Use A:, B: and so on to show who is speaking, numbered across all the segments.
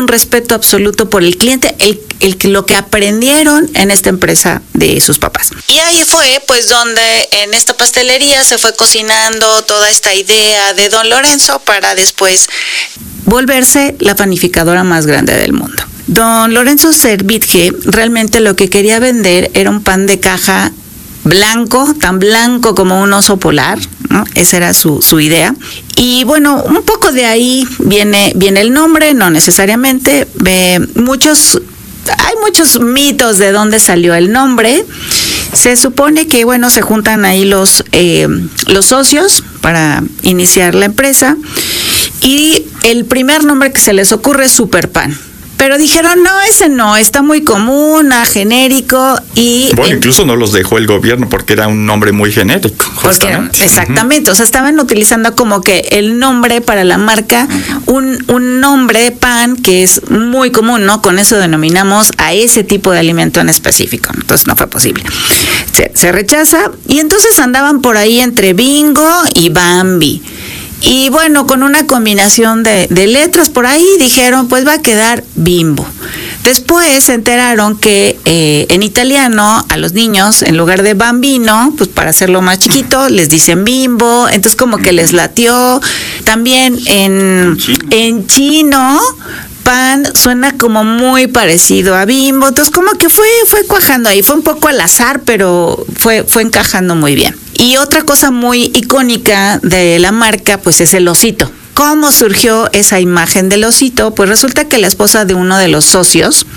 A: un respeto absoluto por el cliente, lo que aprendieron en esta empresa de sus papás. Y ahí fue pues donde en esta pastelería se fue cocinando toda esta idea de Don Lorenzo para después volverse la panificadora más grande del mundo. Don Lorenzo Servitje realmente lo que quería vender era un pan de caja blanco, tan blanco como un oso polar, ¿no? Esa era su idea. Y bueno, un poco de ahí viene el nombre, no necesariamente. Hay muchos mitos de dónde salió el nombre. Se supone que, bueno, se juntan ahí los socios para iniciar la empresa y el primer nombre que se les ocurre es Superpan. Pero dijeron, no, ese no, está muy común, genérico y...
B: Bueno, incluso no los dejó el gobierno porque era un nombre muy genérico.
A: Exactamente, o sea, estaban utilizando como que el nombre para la marca, un nombre de pan que es muy común, ¿no? Con eso denominamos a ese tipo de alimento en específico, entonces no fue posible. Se rechaza y entonces andaban por ahí entre Bingo y Bambi. Y bueno, con una combinación de letras por ahí dijeron, pues va a quedar Bimbo. Después se enteraron que en italiano a los niños, en lugar de bambino, pues para hacerlo más chiquito, les dicen Bimbo. Entonces como que les latió. También en chino, pan suena como muy parecido a Bimbo. Entonces como que fue cuajando ahí. Fue un poco al azar, pero fue encajando muy bien. Y otra cosa muy icónica de la marca, pues es el osito. ¿Cómo surgió esa imagen del osito? Pues resulta que la esposa de uno de los socios,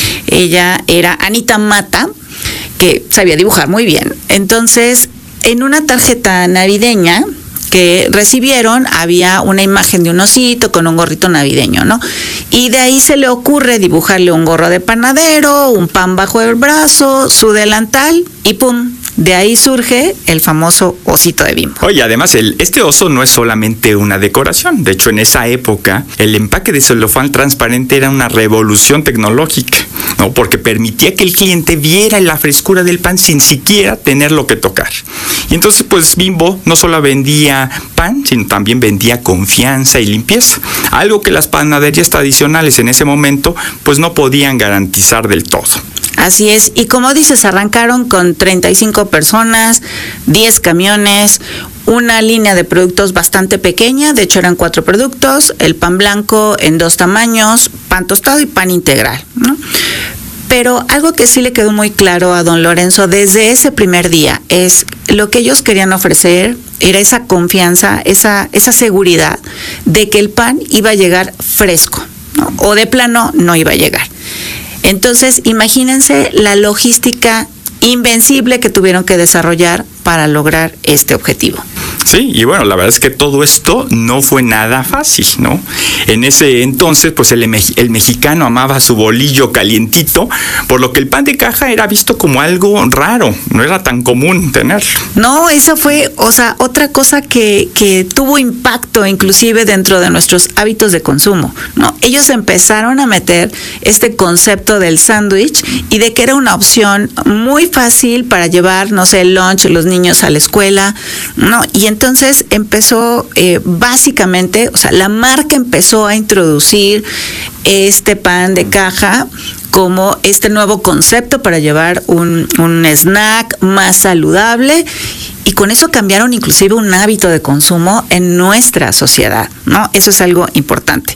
A: ella era Anita Mata, que sabía dibujar muy bien. Entonces, en una tarjeta navideña que recibieron, había una imagen de un osito con un gorrito navideño, ¿no? Y de ahí se le ocurre dibujarle un gorro de panadero, un pan bajo el brazo, su delantal y ¡pum! De ahí surge el famoso osito de Bimbo.
B: Oye, además, este oso no es solamente una decoración. De hecho, en esa época, el empaque de celofán transparente era una revolución tecnológica, ¿no? Porque permitía que el cliente viera la frescura del pan sin siquiera tenerlo que tocar. Y entonces, pues, Bimbo no solo vendía pan, sino también vendía confianza y limpieza. Algo que las panaderías tradicionales en ese momento, pues, no podían garantizar del todo.
A: Así es, y como dices, arrancaron con 35 personas, 10 camiones, una línea de productos bastante pequeña, de hecho eran 4 productos, el pan blanco en 2 tamaños, pan tostado y pan integral, ¿no? Pero algo que sí le quedó muy claro a don Lorenzo desde ese primer día es lo que ellos querían ofrecer era esa confianza, esa seguridad de que el pan iba a llegar fresco, ¿no? O de plano no iba a llegar. Entonces, imagínense la logística invencible que tuvieron que desarrollar para lograr este objetivo.
B: Sí, y bueno, la verdad es que todo esto no fue nada fácil, ¿no? En ese entonces, pues el mexicano amaba su bolillo calientito, por lo que el pan de caja era visto como algo raro, no era tan común tenerlo.
A: No, esa fue, otra cosa que tuvo impacto inclusive dentro de nuestros hábitos de consumo, ¿no? Ellos empezaron a meter este concepto del sándwich y de que era una opción muy fácil para llevar, no sé, el lunch, los niños a la escuela, ¿no? Y entonces empezó básicamente, la marca empezó a introducir este pan de caja como este nuevo concepto para llevar un snack más saludable, y con eso cambiaron inclusive un hábito de consumo en nuestra sociedad, ¿no? Eso es algo importante.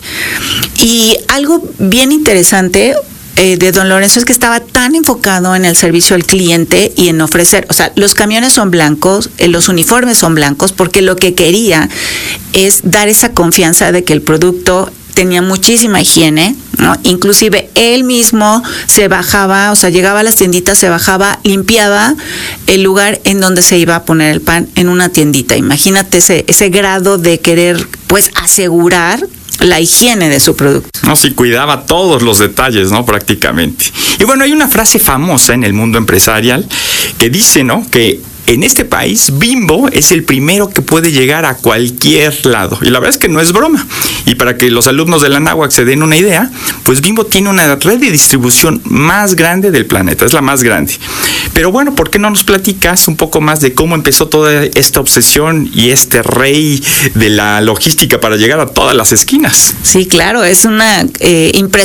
A: Y algo bien interesante de don Lorenzo es que estaba tan enfocado en el servicio al cliente y en ofrecer, los camiones son blancos, los uniformes son blancos, porque lo que quería es dar esa confianza de que el producto tenía muchísima higiene, ¿no? Inclusive él mismo se bajaba, llegaba a las tienditas, se bajaba, limpiaba el lugar en donde se iba a poner el pan en una tiendita. Imagínate ese grado de querer, pues, asegurar la higiene de su producto.
B: No, sí, cuidaba todos los detalles, ¿no? Prácticamente. Y bueno, hay una frase famosa en el mundo empresarial que dice, ¿no? Que en este país, Bimbo es el primero que puede llegar a cualquier lado. Y la verdad es que no es broma. Y para que los alumnos de la Anáhuac se den una idea, pues Bimbo tiene una red de distribución más grande del planeta. Es la más grande. Pero bueno, ¿por qué no nos platicas un poco más de cómo empezó toda esta obsesión y este rey de la logística para llegar a todas las esquinas?
A: Sí, claro, es una impresión